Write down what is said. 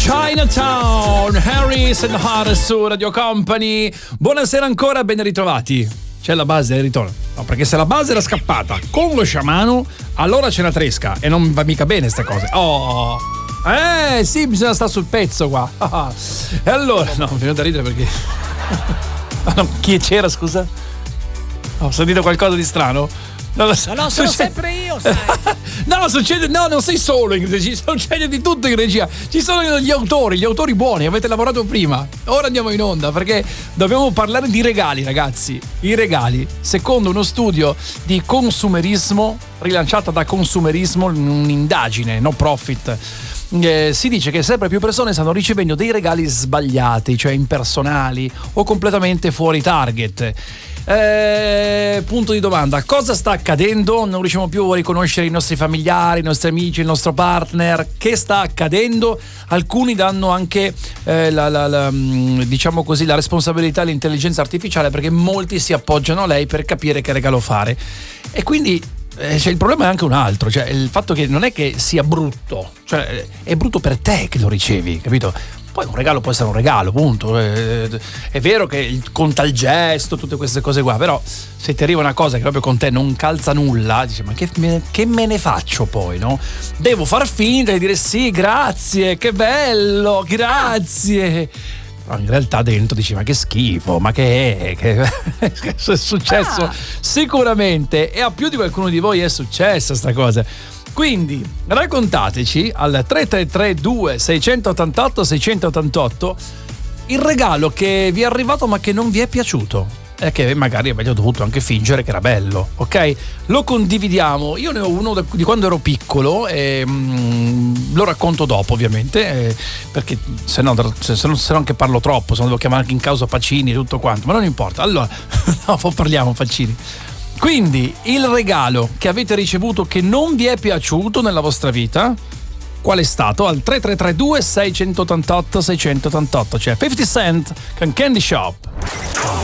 Chinatown, Harris and Harris su Radio Company. Buonasera ancora, ben ritrovati. C'è la base, ritorno. No, perché se la base era scappata con lo sciamano, allora c'è una tresca e non va mica bene ste cose. Oh, sì, bisogna stare sul pezzo qua. E allora, no, mi viene da ridere perché chi c'era, scusa? Ho sentito qualcosa di strano? No, sono sempre io, sai. No, succede, no, non sei solo in regia, succede di tutto in regia. Ci sono gli autori buoni, avete lavorato prima. Ora andiamo in onda perché dobbiamo parlare di regali, ragazzi. I regali, secondo uno studio di consumerismo, rilanciata da Consumerismo, un'indagine no profit, si dice che sempre più persone stanno ricevendo dei regali sbagliati, cioè impersonali o completamente fuori target. Punto di domanda: cosa sta accadendo? Non riusciamo più a riconoscere i nostri familiari, i nostri amici, il nostro partner. Che sta accadendo? Alcuni danno anche diciamo così, la responsabilità all'intelligenza artificiale, perché molti si appoggiano a lei per capire che regalo fare. E quindi il problema è anche un altro, cioè il fatto che non è che sia brutto, cioè è brutto per te che lo ricevi, capito? Poi un regalo può essere un regalo, punto. È vero che conta il gesto, tutte queste cose qua, però se ti arriva una cosa che proprio con te non calza nulla, dici: ma che me ne faccio poi, no? Devo far finta di dire sì, grazie, che bello, grazie. Però in realtà dentro dici: ma che schifo, ma che è successo? Sicuramente, e a più di qualcuno di voi è successa sta cosa. Quindi raccontateci al 333 688 688 il regalo che vi è arrivato ma che non vi è piaciuto e che magari avete dovuto anche fingere che era bello, ok? Lo condividiamo. Io ne ho uno di quando ero piccolo e lo racconto dopo, ovviamente, perché se no anche parlo troppo, se no devo chiamare anche in causa Pacini e tutto quanto, ma non importa. Allora, dopo parliamo Pacini. Quindi il regalo che avete ricevuto che non vi è piaciuto nella vostra vita, qual è stato? Al 3332 688 688 c'è 50 Cent con Candy Shop.